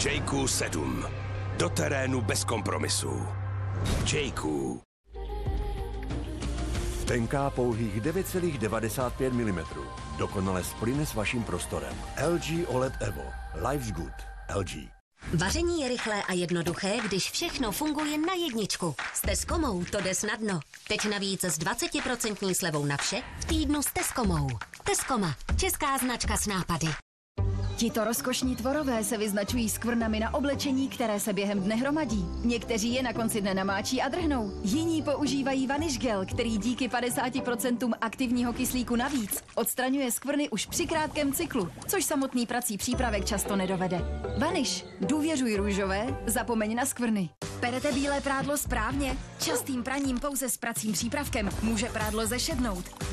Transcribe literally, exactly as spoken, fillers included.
Jayco sedm. Do terénu bez kompromisů. Jayco. Tenká pouhých devět celá devadesát pět milimetrů. Dokonale splyne s vaším prostorem. L G O L E D Evo. Life's good. L G. Vaření je rychlé a jednoduché, když všechno funguje na jedničku. S Tescomou to jde snadno. Teď navíc s dvacet procent slevou na vše v týdnu s Tescomou. Tescoma, česká značka s nápady. Tito rozkošní tvorové se vyznačují skvrnami na oblečení, které se během dne hromadí. Někteří je na konci dne namáčí a drhnou. Jiní používají Vanish Gel, který díky padesáti procentům aktivního kyslíku navíc odstraňuje skvrny už při krátkém cyklu, což samotný prací přípravek často nedovede. Vanish, důvěřuj růžové, zapomeň na skvrny. Perete bílé prádlo správně? Častým praním pouze s pracím přípravkem může prádlo zešednout.